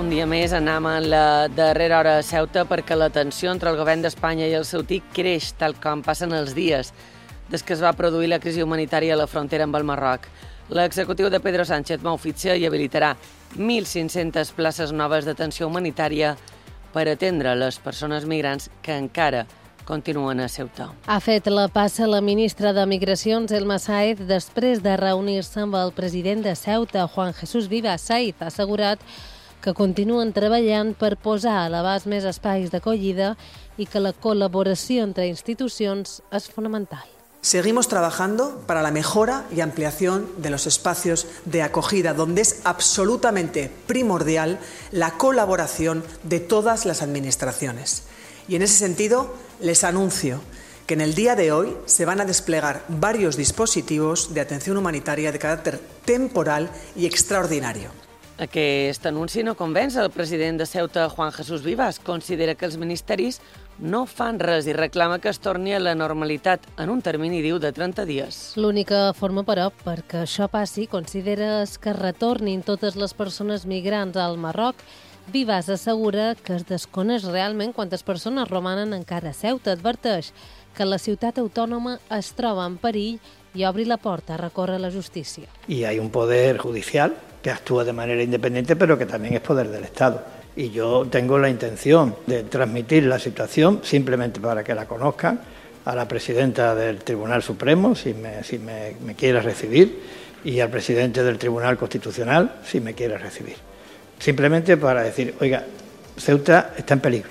Un dia més anem a la darrera hora a Ceuta perquè la tensió entre el govern d'Espanya i el seu TIC creix tal com passen els dies des que es va produir la crisi humanitària a la frontera amb el Marroc. L'executiu de Pedro Sánchez m'oficia i habilitarà 1.500 places noves d'atenció humanitària per atendre les persones migrants que encara continuen a Ceuta. Ha fet la passa la ministra de Migracions, Elma Sáez, després de reunir-se amb el president de Ceuta, Juan Jesús Vivas. Sáez ha assegurat que continuen treballant per posar a l'abast més espais d'acollida i que la col·laboració entre institucions és fonamental. Seguimos trabajando para la mejora y ampliación de los espacios de acogida, donde es absolutamente primordial la colaboración de todas las administraciones. Y en ese sentido, les anuncio que en el día de hoy se van a desplegar varios dispositivos de atención humanitaria de carácter temporal y extraordinario. Aquest anunci no convenç el president de Ceuta, Juan Jesús Vivas. Considera que els ministeris no fan res i reclama que es torni a la normalitat en un termini, diu, de 30 dies. L'única forma, però, perquè això passi, considera que es retornin totes les persones migrants al Marroc. Vivas assegura que es desconeix realment quantes persones romanen encara a Ceuta. Adverteix que la ciutat autònoma es troba en perill i obri la porta a recórrer a la justícia. Y hay un poder judicial que actúa de manera independiente, pero que también es poder del Estado. Y yo tengo la intención de transmitir la situación, simplemente para que la conozcan, a la presidenta del Tribunal Supremo, si me quiere recibir, y al presidente del Tribunal Constitucional, si me quiere recibir. Simplemente para decir, oiga, Ceuta está en peligro.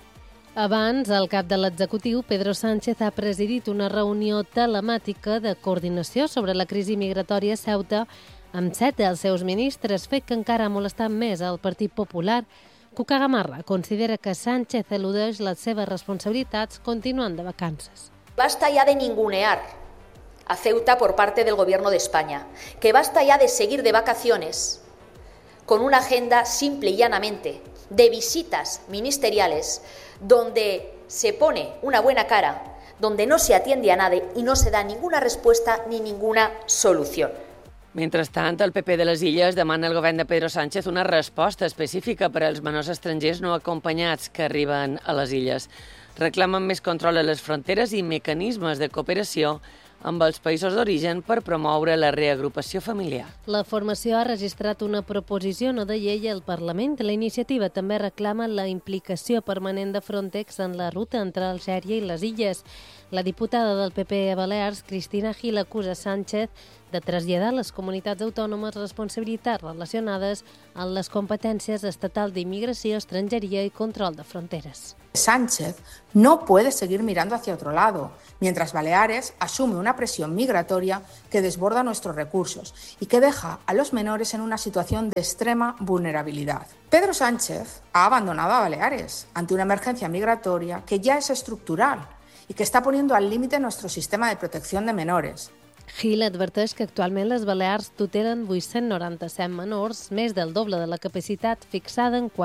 Abans, el cap de l'executiu, Pedro Sánchez, ha presidit una reunió telemàtica de coordinació sobre la crisi migratòria a Ceuta amb 7 dels seus ministres, fet que encara ha molestat més al Partit Popular. Cuca Gamarra considera que Sánchez eludeix les seves responsabilitats continuant de vacances. Basta ya de ningunear a Ceuta por parte del Gobierno de España, que basta ya de seguir de vacaciones con una agenda simple y llanamente de visitas ministeriales donde se pone una buena cara, donde no se atiende a nadie y no se da ninguna respuesta ni ninguna solución. Mentrestant, el PP de les Illes demana al govern de Pedro Sánchez una resposta específica per als menors estrangers no acompanyats que arriben a les illes. Reclamen més control a les fronteres i mecanismes de cooperació amb els països d'origen per promoure la reagrupació familiar. La formació ha registrat una proposició no de llei al Parlament. La iniciativa també reclama la implicació permanent de Frontex en la ruta entre Algèria i les Illes. La diputada del PP a Balears, Cristina Gil, acusa Sánchez de traslladar a les comunitats autònomes responsabilitats relacionades amb les competències estatals d'immigració, estrangeria i control de fronteres. Sánchez no puede seguir mirando hacia otro lado, mientras Baleares asume una presión migratoria que desborda nuestros recursos y que deja a los menores en una situación de extrema vulnerabilidad. Pedro Sánchez ha abandonado a Baleares ante una emergencia migratoria que ya es estructural y que está poniendo al límite nuestro sistema de protección de menores. Gil adverteix que actualment les Balears tutelen 897 menors, més del doble de la capacitat fixada en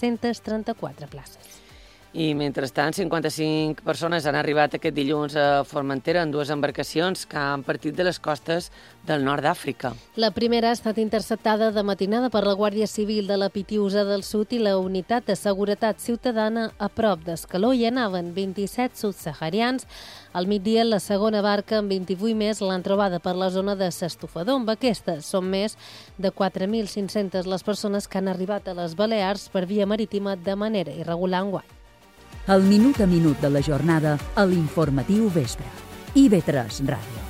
434 places. I, mentrestant, 55 persones han arribat aquest dilluns a Formentera en 2 embarcacions que han partit de les costes del nord d'Àfrica. La primera ha estat interceptada de matinada per la Guàrdia Civil de la Pitiusa del Sud i la Unitat de Seguretat Ciutadana a prop d'Escaló. Hi anaven 27 subsaharians. Al migdia, la segona barca amb 28 més l'han trobada per la zona de s'Estofador. Amb aquestes són més de 4.500 les persones que han arribat a les Balears per via marítima de manera irregular enguany. El minut a minut de la jornada a l'Informatiu Vespre. IB3 Ràdio.